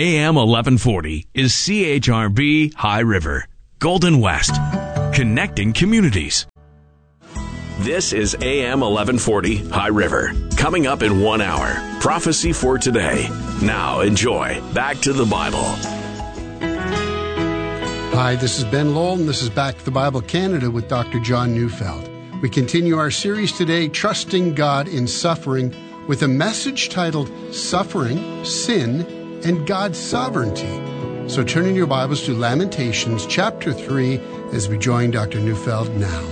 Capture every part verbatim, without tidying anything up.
A M eleven forty is C H R B High River, Golden West, connecting communities. This is A M eleven forty High River. Coming up in one hour, Prophecy for Today. Now enjoy Back to the Bible. Hi, this is Ben Lowell, and this is Back to the Bible Canada with Doctor John Neufeld. We continue our series today, Trusting God in Suffering, with a message titled Suffering, Sin, and God's Sovereignty. So turn in your Bibles to Lamentations chapter three as we join Doctor Neufeld now.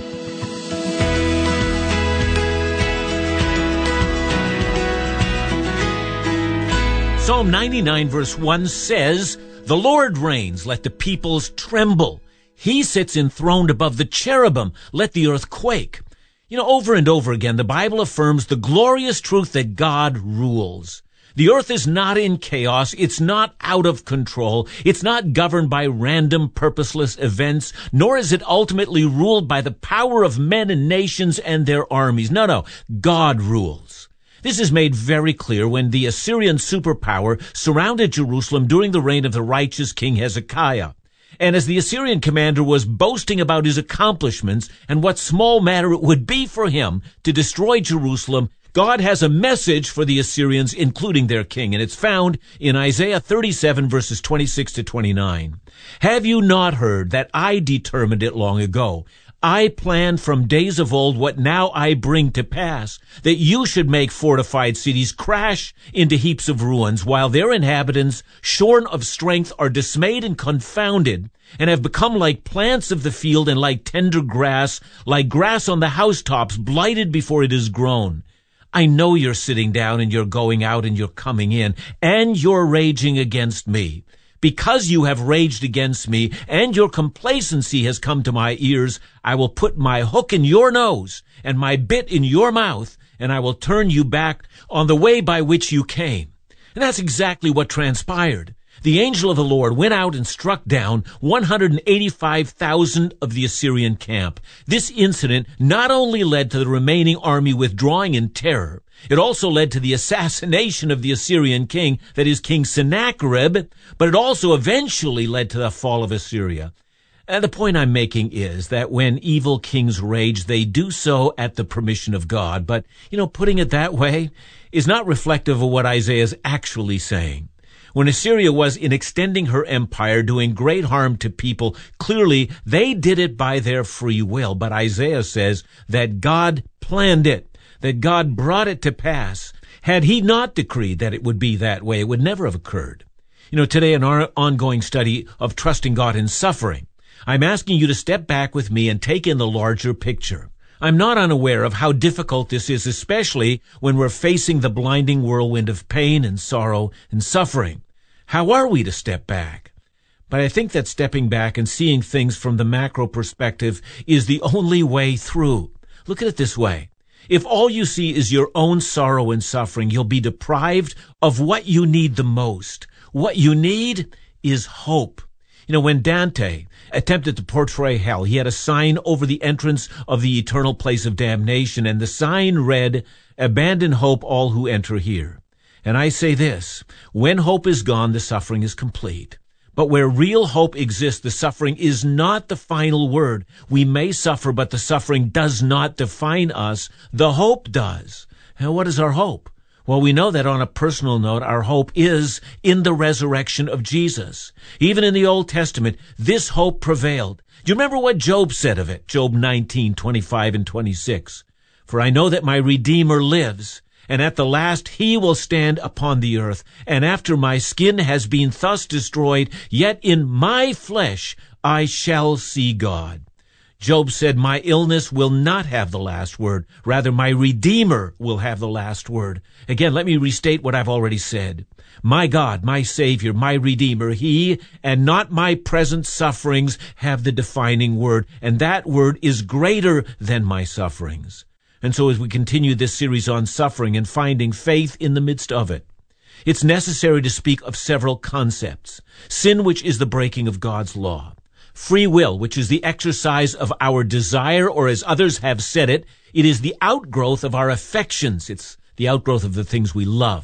Psalm ninety-nine verse one says, "The Lord reigns, let the peoples tremble. He sits enthroned above the cherubim, let the earth quake." You know, over and over again, the Bible affirms the glorious truth that God rules. The earth is not in chaos. It's not out of control. It's not governed by random, purposeless events, nor is it ultimately ruled by the power of men and nations and their armies. No, no, God rules. This is made very clear when the Assyrian superpower surrounded Jerusalem during the reign of the righteous King Hezekiah. And as the Assyrian commander was boasting about his accomplishments and what small matter it would be for him to destroy Jerusalem, God has a message for the Assyrians, including their king, and it's found in Isaiah thirty-seven, verses twenty-six to twenty-nine. "Have you not heard that I determined it long ago? I planned from days of old what now I bring to pass, that you should make fortified cities crash into heaps of ruins, while their inhabitants, shorn of strength, are dismayed and confounded, and have become like plants of the field and like tender grass, like grass on the housetops, blighted before it is grown. I know you're sitting down and you're going out and you're coming in, and you're raging against me. Because you have raged against me and your complacency has come to my ears, I will put my hook in your nose and my bit in your mouth, and I will turn you back on the way by which you came." And that's exactly what transpired. The angel of the Lord went out and struck down one hundred eighty-five thousand of the Assyrian camp. This incident not only led to the remaining army withdrawing in terror, it also led to the assassination of the Assyrian king, that is King Sennacherib, but it also eventually led to the fall of Assyria. And the point I'm making is that when evil kings rage, they do so at the permission of God. But, you know, putting it that way is not reflective of what Isaiah is actually saying. When Assyria was in extending her empire, doing great harm to people, clearly they did it by their free will. But Isaiah says that God planned it, that God brought it to pass. Had he not decreed that it would be that way, it would never have occurred. You know, today in our ongoing study of trusting God in suffering, I'm asking you to step back with me and take in the larger picture. I'm not unaware of how difficult this is, especially when we're facing the blinding whirlwind of pain and sorrow and suffering. How are we to step back? But I think that stepping back and seeing things from the macro perspective is the only way through. Look at it this way. If all you see is your own sorrow and suffering, you'll be deprived of what you need the most. What you need is hope. You know, when Dante attempted to portray hell, he had a sign over the entrance of the eternal place of damnation, and the sign read, "Abandon hope, all who enter here." And I say this, when hope is gone, the suffering is complete. But where real hope exists, the suffering is not the final word. We may suffer, but the suffering does not define us. The hope does. And what is our hope? Well, we know that on a personal note, our hope is in the resurrection of Jesus. Even in the Old Testament, this hope prevailed. Do you remember what Job said of it? Job nineteen, twenty-five and twenty-six. "For I know that my Redeemer lives, and at the last he will stand upon the earth. And after my skin has been thus destroyed, yet in my flesh I shall see God." Job said, "My illness will not have the last word. Rather, my Redeemer will have the last word." Again, let me restate what I've already said. My God, my Savior, my Redeemer, he and not my present sufferings have the defining word, and that word is greater than my sufferings. And so as we continue this series on suffering and finding faith in the midst of it, it's necessary to speak of several concepts. Sin, which is the breaking of God's law. Free will, which is the exercise of our desire, or as others have said it, it is the outgrowth of our affections. It's the outgrowth of the things we love.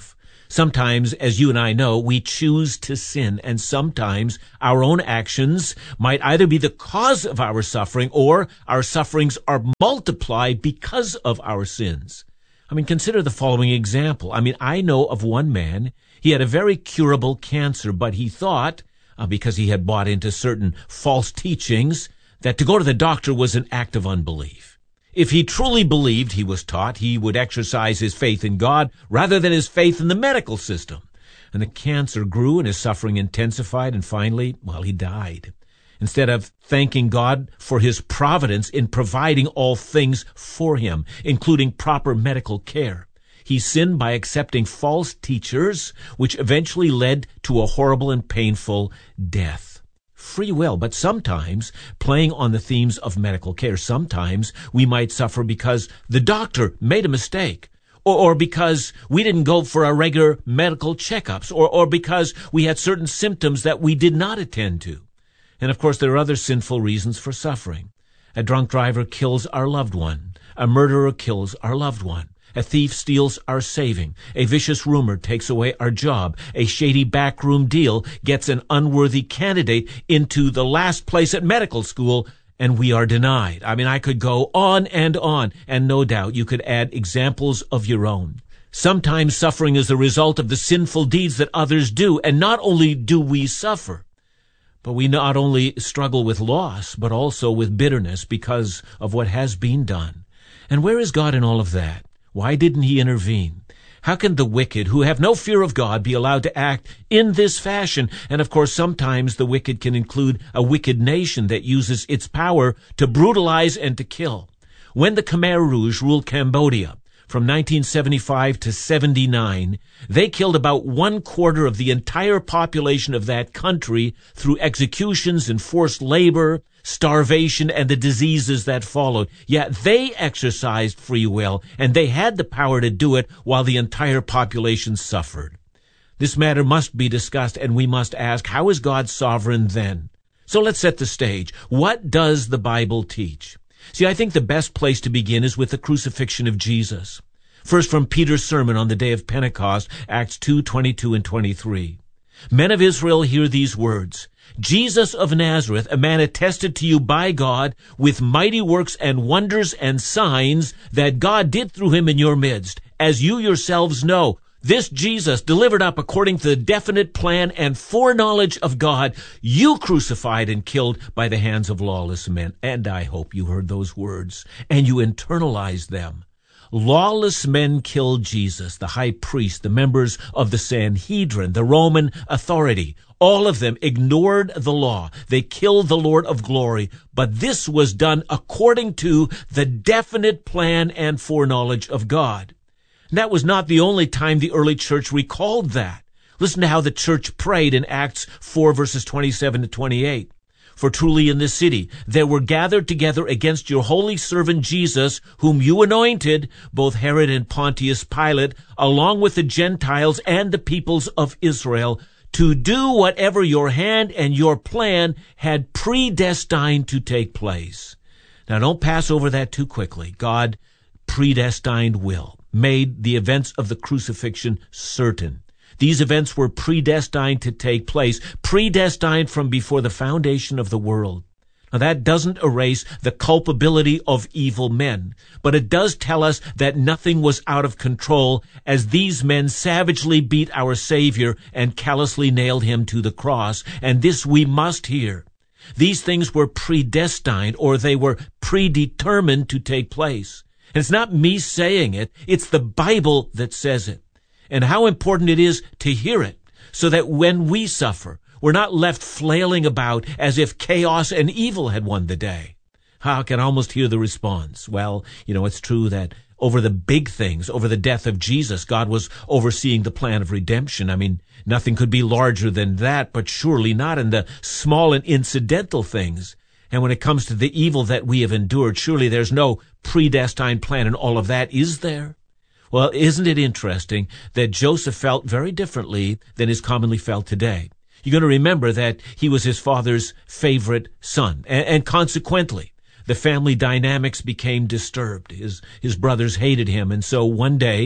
Sometimes, as you and I know, we choose to sin, and sometimes our own actions might either be the cause of our suffering or our sufferings are multiplied because of our sins. I mean, consider the following example. I mean, I know of one man, he had a very curable cancer, but he thought, uh, because he had bought into certain false teachings, that to go to the doctor was an act of unbelief. If he truly believed, he was taught, he would exercise his faith in God rather than his faith in the medical system. And the cancer grew and his suffering intensified, and finally, well, he died. Instead of thanking God for his providence in providing all things for him, including proper medical care, he sinned by accepting false teachers, which eventually led to a horrible and painful death. Free will, but sometimes, playing on the themes of medical care, sometimes we might suffer because the doctor made a mistake, or, or because we didn't go for our regular medical checkups, or, or because we had certain symptoms that we did not attend to. And of course, there are other sinful reasons for suffering. A drunk driver kills our loved one. A murderer kills our loved one. A thief steals our saving. A vicious rumor takes away our job. A shady backroom deal gets an unworthy candidate into the last place at medical school, and we are denied. I mean, I could go on and on, and no doubt you could add examples of your own. Sometimes suffering is the result of the sinful deeds that others do, and not only do we suffer, but we not only struggle with loss, but also with bitterness because of what has been done. And where is God in all of that? Why didn't he intervene? How can the wicked, who have no fear of God, be allowed to act in this fashion? And of course, sometimes the wicked can include a wicked nation that uses its power to brutalize and to kill. When the Khmer Rouge ruled Cambodia from nineteen seventy-five to seventy-nine, they killed about one quarter of the entire population of that country through executions and forced labor, starvation, and the diseases that followed. Yet they exercised free will, and they had the power to do it while the entire population suffered. This matter must be discussed, and we must ask, how is God sovereign then? So let's set the stage. What does the Bible teach? See, I think the best place to begin is with the crucifixion of Jesus. First, from Peter's sermon on the day of Pentecost, Acts two, twenty-two and twenty-three. Men of Israel, hear these words. Jesus of Nazareth, a man attested to you by God with mighty works and wonders and signs that God did through him in your midst, as you yourselves know. This Jesus, delivered up according to the definite plan and foreknowledge of God, you crucified and killed by the hands of lawless men. And I hope you heard those words and you internalized them. Lawless men killed Jesus, the high priest, the members of the Sanhedrin, the Roman authority. All of them ignored the law. They killed the Lord of glory. But this was done according to the definite plan and foreknowledge of God. And that was not the only time the early church recalled that. Listen to how the church prayed in Acts four, verses twenty-seven to twenty-eight. For truly in this city there were gathered together against your holy servant Jesus, whom you anointed, both Herod and Pontius Pilate, along with the Gentiles and the peoples of Israel, to do whatever your hand and your plan had predestined to take place. Now don't pass over that too quickly. God predestined will, made the events of the crucifixion certain. These events were predestined to take place, predestined from before the foundation of the world. Now that doesn't erase the culpability of evil men, but it does tell us that nothing was out of control as these men savagely beat our Savior and callously nailed him to the cross, and this we must hear. These things were predestined, or they were predetermined to take place. And it's not me saying it, it's the Bible that says it. And how important it is to hear it, so that when we suffer, we're not left flailing about as if chaos and evil had won the day. I can almost hear the response. Well, you know, it's true that over the big things, over the death of Jesus, God was overseeing the plan of redemption. I mean, nothing could be larger than that, but surely not in the small and incidental things. And when it comes to the evil that we have endured, surely there's no predestined plan in all of that, is there? Well, isn't it interesting that Joseph felt very differently than is commonly felt today? You're going to remember that he was his father's favorite son, and, and consequently, the family dynamics became disturbed. His, his brothers hated him, and so one day,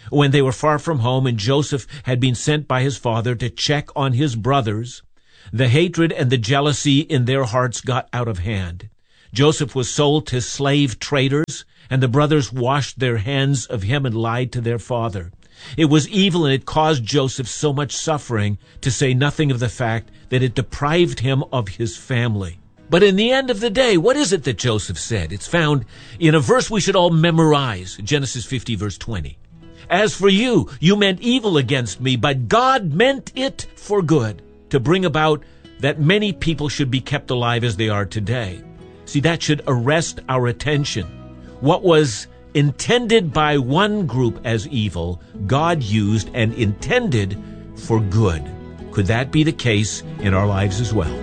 When they were far from home and Joseph had been sent by his father to check on his brothers, the hatred and the jealousy in their hearts got out of hand. Joseph was sold to slave traders, and the brothers washed their hands of him and lied to their father. It was evil, and it caused Joseph so much suffering, to say nothing of the fact that it deprived him of his family. But in the end of the day, what is it that Joseph said? It's found in a verse we should all memorize, Genesis fifty, verse twenty. As for you, you meant evil against me, but God meant it for good, to bring about that many people should be kept alive as they are today. See, that should arrest our attention. What was intended by one group as evil, God used and intended for good. Could that be the case in our lives as well?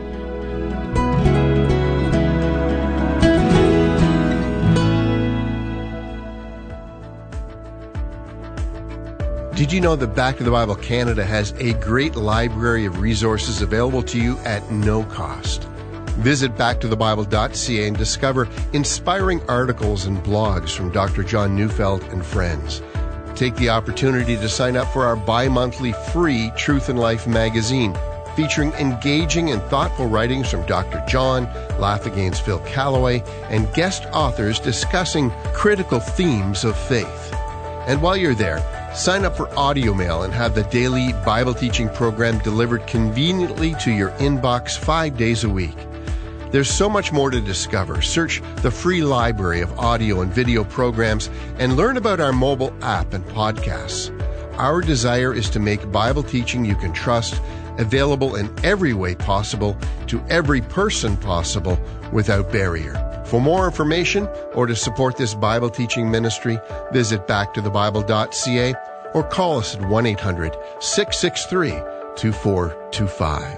Did you know that Back to the Bible Canada has a great library of resources available to you at no cost? Visit back to the bible dot c a and discover inspiring articles and blogs from Doctor John Neufeld and friends. Take the opportunity to sign up for our bi-monthly free Truth and Life magazine, featuring engaging and thoughtful writings from Doctor John, Laugh Against Phil Callaway, and guest authors discussing critical themes of faith. And while you're there, sign up for Audio Mail and have the daily Bible teaching program delivered conveniently to your inbox five days a week. There's so much more to discover. Search the free library of audio and video programs and learn about our mobile app and podcasts. Our desire is to make Bible teaching you can trust available in every way possible to every person possible without barrier. For more information or to support this Bible teaching ministry, visit back to the bible dot c a or call us at one eight hundred, six six three, two four two five.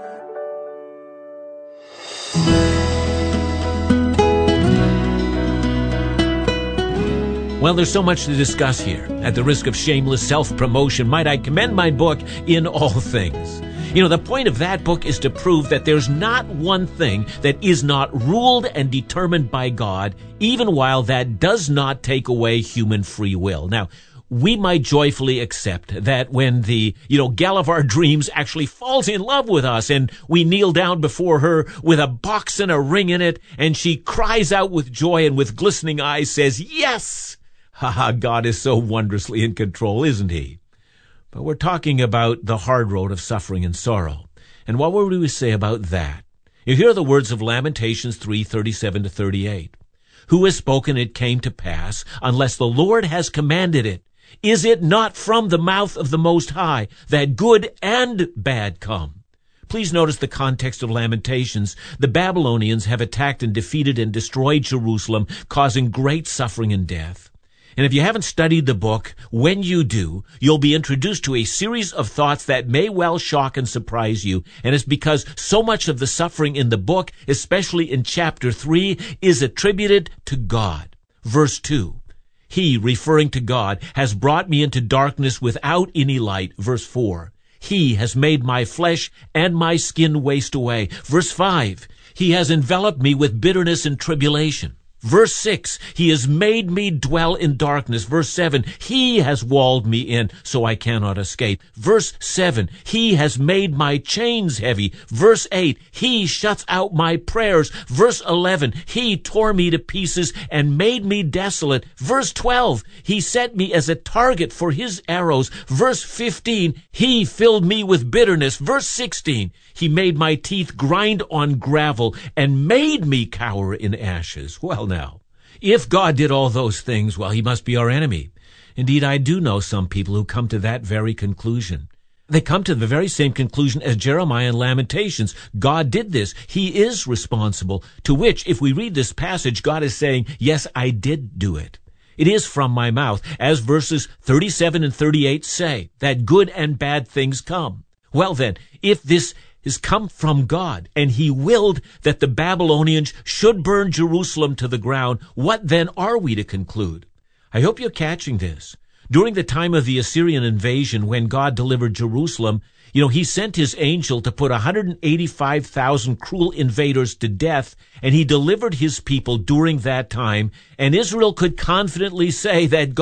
Well, there's so much to discuss here. At the risk of shameless self-promotion, might I commend my book, In All Things. You know, the point of that book is to prove that there's not one thing that is not ruled and determined by God, even while that does not take away human free will. Now, we might joyfully accept that when the, you know, gal of our dreams actually falls in love with us and we kneel down before her with a box and a ring in it, and she cries out with joy and with glistening eyes says, "Yes!" Haha, God is so wondrously in control, isn't he? But we're talking about the hard road of suffering and sorrow. And what would we say about that? You hear the words of Lamentations three, thirty-seven to thirty-eight. Who has spoken it came to pass, unless the Lord has commanded it? Is it not from the mouth of the Most High that good and bad come? Please notice the context of Lamentations. The Babylonians have attacked and defeated and destroyed Jerusalem, causing great suffering and death. And if you haven't studied the book, when you do, you'll be introduced to a series of thoughts that may well shock and surprise you. And it's because so much of the suffering in the book, especially in chapter three, is attributed to God. Verse two. He, referring to God, has brought me into darkness without any light. Verse four. He has made my flesh and my skin waste away. Verse five. He has enveloped me with bitterness and tribulation. Verse six, he has made me dwell in darkness. Verse seven, he has walled me in so I cannot escape. Verse seven, he has made my chains heavy. Verse eight, he shuts out my prayers. Verse eleven, he tore me to pieces and made me desolate. Verse twelve, he set me as a target for his arrows. Verse fifteen, he filled me with bitterness. Verse sixteen, he made my teeth grind on gravel and made me cower in ashes. Well, now, if God did all those things, well, he must be our enemy. Indeed, I do know some people who come to that very conclusion. They come to the very same conclusion as Jeremiah in Lamentations. God did this. He is responsible. To which, if we read this passage, God is saying, yes, I did do it. It is from my mouth, as verses thirty-seven and thirty-eight say, that good and bad things come. Well then, if this has come from God, and he willed that the Babylonians should burn Jerusalem to the ground, what then are we to conclude? I hope you're catching this. During the time of the Assyrian invasion, when God delivered Jerusalem, you know, he sent his angel to put one hundred eighty-five thousand cruel invaders to death, and he delivered his people during that time, and Israel could confidently say that God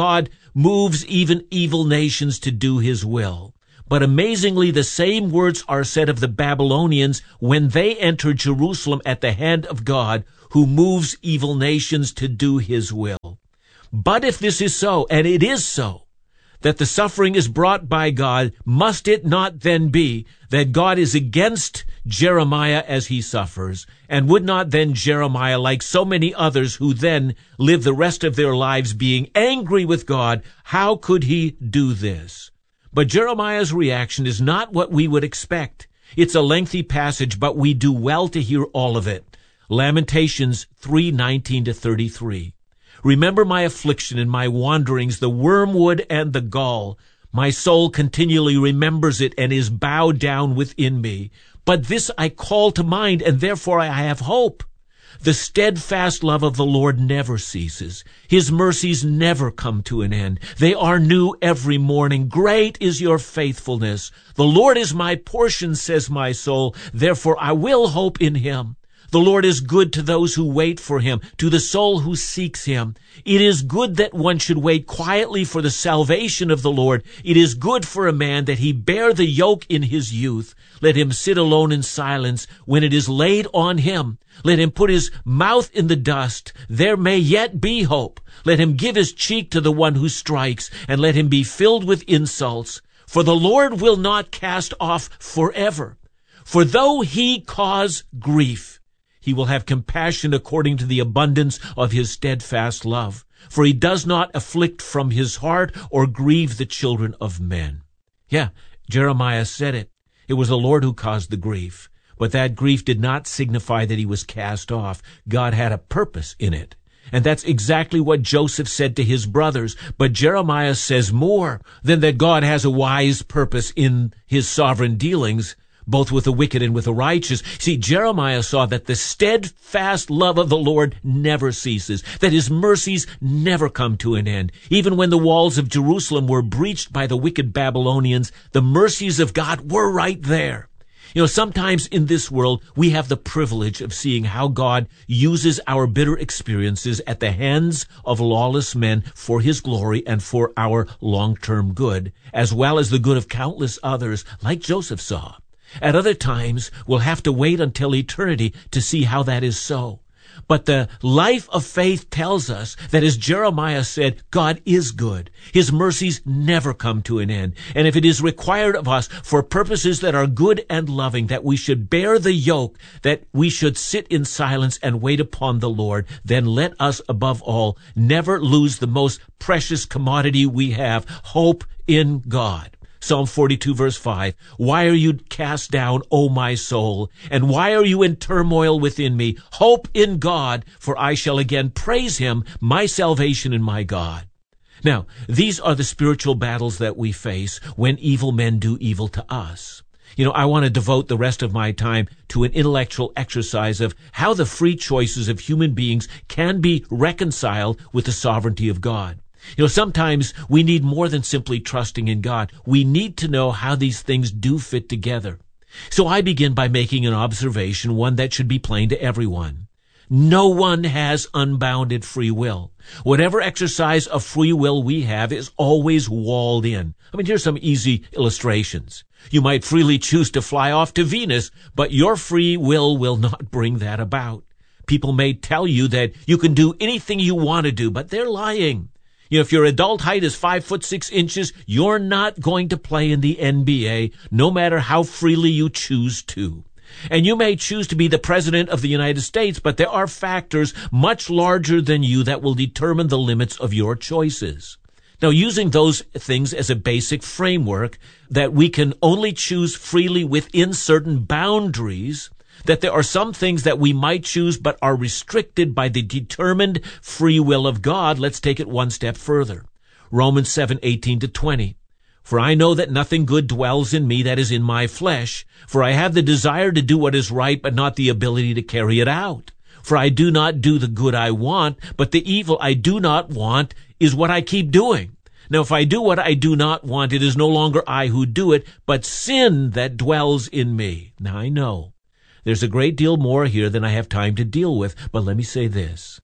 moves even evil nations to do his will. But amazingly, the same words are said of the Babylonians when they enter Jerusalem at the hand of God, who moves evil nations to do his will. But if this is so, and it is so, that the suffering is brought by God, must it not then be that God is against Jeremiah as he suffers? And would not then Jeremiah, like so many others who then live the rest of their lives being angry with God, how could he do this? But Jeremiah's reaction is not what we would expect. It's a lengthy passage, but we do well to hear all of it. Lamentations three nineteen to thirty-three. Remember my affliction and my wanderings, the wormwood and the gall. My soul continually remembers it and is bowed down within me. But this I call to mind, and therefore I have hope. The steadfast love of the Lord never ceases. His mercies never come to an end. They are new every morning. Great is your faithfulness. The Lord is my portion, says my soul. Therefore I will hope in him. The Lord is good to those who wait for him, to the soul who seeks him. It is good that one should wait quietly for the salvation of the Lord. It is good for a man that he bear the yoke in his youth. Let him sit alone in silence when it is laid on him. Let him put his mouth in the dust. There may yet be hope. Let him give his cheek to the one who strikes, and let him be filled with insults. For the Lord will not cast off forever. For though he cause grief, he will have compassion according to the abundance of his steadfast love. For he does not afflict from his heart or grieve the children of men. Yeah, Jeremiah said it. It was the Lord who caused the grief. But that grief did not signify that he was cast off. God had a purpose in it. And that's exactly what Joseph said to his brothers. But Jeremiah says more than that God has a wise purpose in his sovereign dealings, both with the wicked and with the righteous. See, Jeremiah saw that the steadfast love of the Lord never ceases, that his mercies never come to an end. Even when the walls of Jerusalem were breached by the wicked Babylonians, the mercies of God were right there. You know, sometimes in this world, we have the privilege of seeing how God uses our bitter experiences at the hands of lawless men for his glory and for our long-term good, as well as the good of countless others, like Joseph saw. At other times, we'll have to wait until eternity to see how that is so. But the life of faith tells us that, as Jeremiah said, God is good. His mercies never come to an end. And if it is required of us for purposes that are good and loving, that we should bear the yoke, that we should sit in silence and wait upon the Lord, then let us, above all, never lose the most precious commodity we have, hope in God. Psalm forty-two, verse five, why are you cast down, O my soul? And why are you in turmoil within me? Hope in God, for I shall again praise him, my salvation and my God. Now, these are the spiritual battles that we face when evil men do evil to us. You know, I want to devote the rest of my time to an intellectual exercise of how the free choices of human beings can be reconciled with the sovereignty of God. You know, sometimes we need more than simply trusting in God. We need to know how these things do fit together. So I begin by making an observation, one that should be plain to everyone. No one has unbounded free will. Whatever exercise of free will we have is always walled in. I mean, here's some easy illustrations. You might freely choose to fly off to Venus, but your free will will not bring that about. People may tell you that you can do anything you want to do, but they're lying. You know, if your adult height is five foot six inches, you're not going to play in the N B A, no matter how freely you choose to. And you may choose to be the president of the United States, but there are factors much larger than you that will determine the limits of your choices. Now, using those things as a basic framework, that we can only choose freely within certain boundaries, that there are some things that we might choose but are restricted by the determined free will of God. Let's take it one step further. Romans seven, eighteen to twenty. For I know that nothing good dwells in me, that is in my flesh. For I have the desire to do what is right, but not the ability to carry it out. For I do not do the good I want, but the evil I do not want is what I keep doing. Now, if I do what I do not want, it is no longer I who do it, but sin that dwells in me. Now, I know there's a great deal more here than I have time to deal with, but let me say this.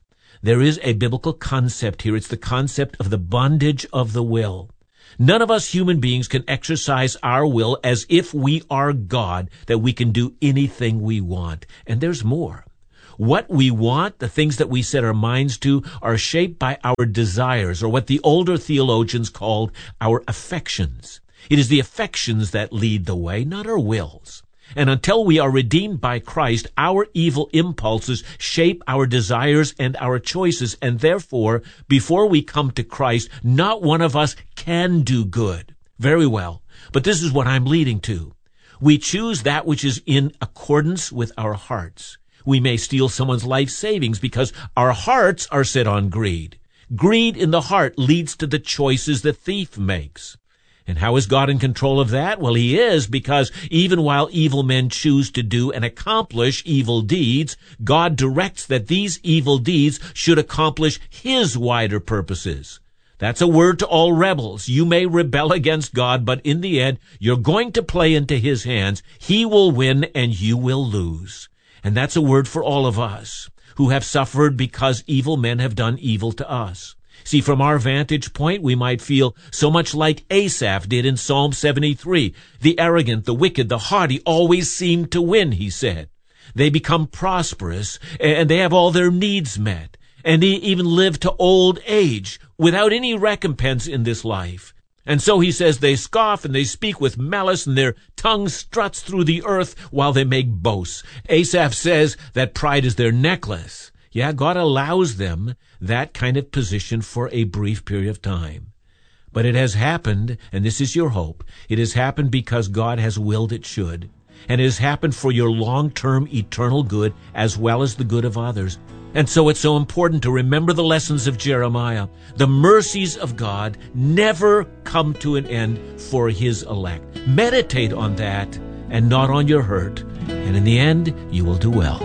There is a biblical concept here. It's the concept of the bondage of the will. None of us human beings can exercise our will as if we are God, that we can do anything we want. And there's more. What we want, the things that we set our minds to, are shaped by our desires, or what the older theologians called our affections. It is the affections that lead the way, not our wills. And until we are redeemed by Christ, our evil impulses shape our desires and our choices. And therefore, before we come to Christ, not one of us can do good. Very well. But this is what I'm leading to. We choose that which is in accordance with our hearts. We may steal someone's life savings because our hearts are set on greed. Greed in the heart leads to the choices the thief makes. And how is God in control of that? Well, he is, because even while evil men choose to do and accomplish evil deeds, God directs that these evil deeds should accomplish his wider purposes. That's a word to all rebels. You may rebel against God, but in the end, you're going to play into his hands. He will win and you will lose. And that's a word for all of us who have suffered because evil men have done evil to us. See, from our vantage point, we might feel so much like Asaph did in Psalm seventy-three. The arrogant, the wicked, the haughty always seem to win, he said. They become prosperous, and they have all their needs met, and they even live to old age without any recompense in this life. And so he says they scoff and they speak with malice, and their tongue struts through the earth while they make boasts. Asaph says that pride is their necklace. Yeah, God allows them that kind of position for a brief period of time. But it has happened, and this is your hope, it has happened because God has willed it should. And it has happened for your long-term eternal good as well as the good of others. And so it's so important to remember the lessons of Jeremiah. The mercies of God never come to an end for his elect. Meditate on that and not on your hurt. And in the end, you will do well.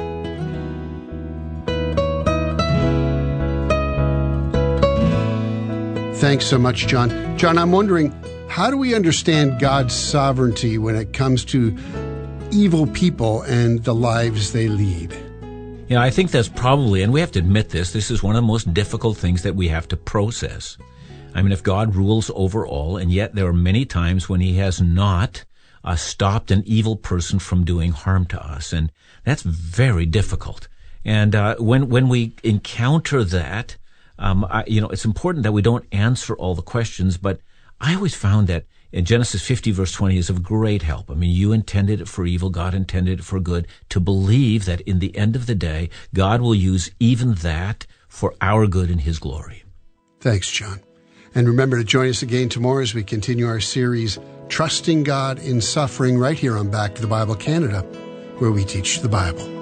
Thanks so much, John. John, I'm wondering, how do we understand God's sovereignty when it comes to evil people and the lives they lead? You know, I think that's probably, and we have to admit this, this is one of the most difficult things that we have to process. I mean, if God rules over all, and yet there are many times when he has not uh, stopped an evil person from doing harm to us, and that's very difficult. And uh, when when we encounter that, Um, I, you know, it's important that we don't answer all the questions, but I always found that in Genesis fifty, verse twenty is of great help. I mean, you intended it for evil, God intended it for good, to believe that in the end of the day, God will use even that for our good and his glory. Thanks, John. And remember to join us again tomorrow as we continue our series, Trusting God in Suffering, right here on Back to the Bible Canada, where we teach the Bible.